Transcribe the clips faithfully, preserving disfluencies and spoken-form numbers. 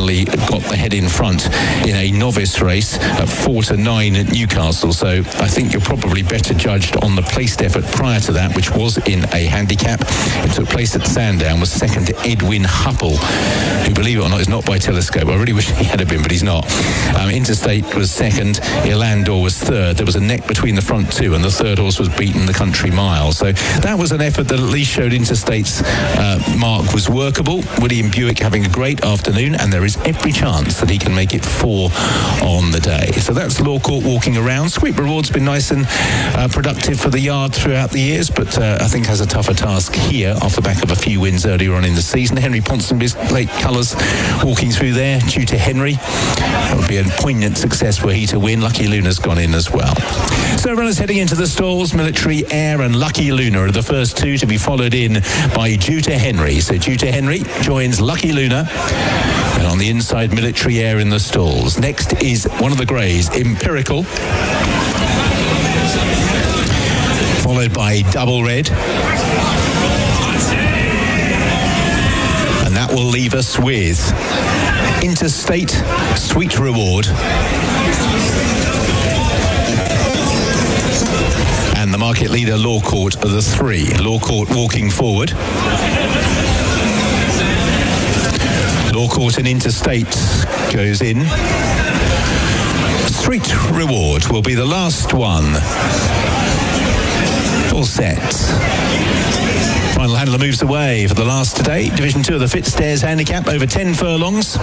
finally got the head in front in a novice race at four to nine at Newcastle. So I think you're probably better judged on the placed effort prior to that, which was in a handicap. It took place at Sandown, was second to Edwin Huppel, who, believe it or not, is not by telescope. I really wish he had been, but he's not. Um, Interstate was second, Elandor was third. There was a neck between the front two, and the third horse was beaten the Country Mile. So that was an effort that at least showed Interstate's uh, mark was workable. William Buick having a great afternoon, and there is every chance that he can make it four on the day. So that's Law Court walking around. Sweet Reward's been nice and uh, productive for the yard throughout the years, but uh, I think has a tougher task here off the back of a few wins earlier on in the season. Henry Ponsonby's late colours walking through there due to Henry. That would be a poignant success were he to win. Lucky Luna's gone in as well. So runners heading into the stalls, Military Air and Lucky Luna are the first two to be followed in by Due to Henry. So Due to Henry joins Lucky Luna, and on the inside, Military Air in the stalls. Next is one of the greys, Empirical, followed by Double Red. And that will leave us with Interstate, Sweet Reward, and the market leader, Law Court, are the three. Law Court walking forward. Law Court and Interstate goes in. Sweet Reward will be the last one. All set. Final handler moves away for the last today. Division two of the Fitzstairs handicap, over ten furlongs.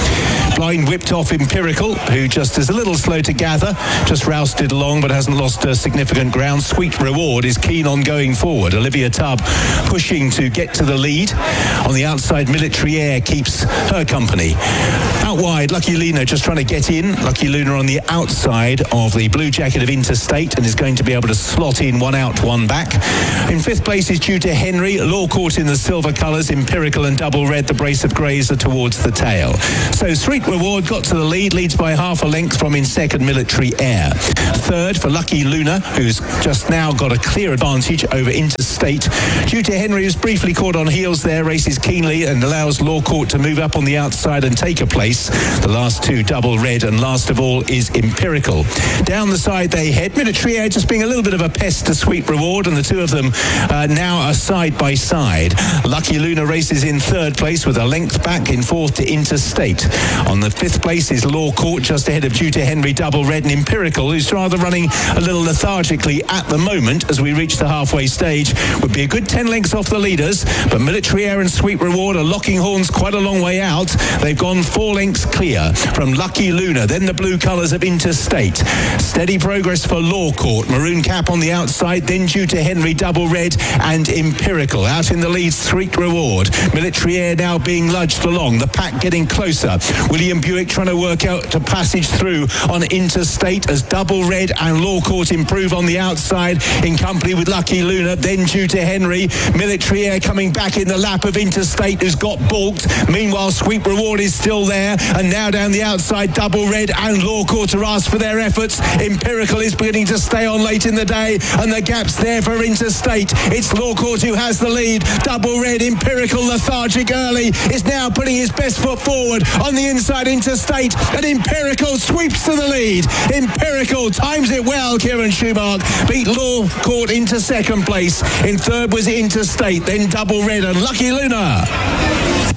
Blind whipped off Empirical, who just is a little slow to gather, just rousted along but hasn't lost uh, significant ground. Sweet Reward is keen on going forward. Olivia Tubb pushing to get to the lead. On the outside, Military Air keeps her company. Out wide, Lucky Luna just trying to get in. Lucky Luna on the outside of the blue jacket of Interstate and is going to be able to slot in one out, one back. In fifth place is Due to Henry. Law Court in the silver colours, Empirical and Double Red, the brace of greys are towards the tail. So Sweet Reward got to the lead, leads by half a length from in second, Military Air. Third for Lucky Luna, who's just now got a clear advantage over Interstate. Due to Henry, who's briefly caught on heels there, races keenly and allows Law Court to move up on the outside and take a place. The last two, Double Red, and last of all is Empirical. Down the side they head, Military Air just being a little bit of a pest to Sweet Reward, and the two of them uh, now are side by side. Lucky Luna races in third place with a length back. In fourth to Interstate. On the fifth place is Law Court, just ahead of Due to Henry, Double Red, and Empirical, who's rather running a little lethargically at the moment as we reach the halfway stage. Would be a good ten lengths off the leaders, but Military Air and Sweet Reward are locking horns quite a long way out. They've gone four lengths clear from Lucky Luna, then the blue colours of Interstate. Steady progress for Law Court, maroon cap on the outside, then Due to Henry, Double Red, and Empirical. Out in the lead, Sweet Reward. Military Air now being lodged along, the pack getting closer. William Buick trying to work out a passage through on Interstate as Double Red and Law Court improve on the outside in company with Lucky Luna, then Due to Henry. Military Air coming back in the lap of Interstate, who's got balked. Meanwhile, Sweet Reward is still there, and now down the outside, Double Red and Law Court are asked for their efforts. Empirical is beginning to stay on late in the day, and the gap's there for Interstate. It's Law Court who has the lead. Double Red, Empirical lethargic early, is now putting his best foot forward on the inside. Interstate, and Empirical sweeps to the lead. Empirical times it well. Kieran Schumacher beat Law Court into second place. In third was Interstate, then Double Red and Lucky Luna.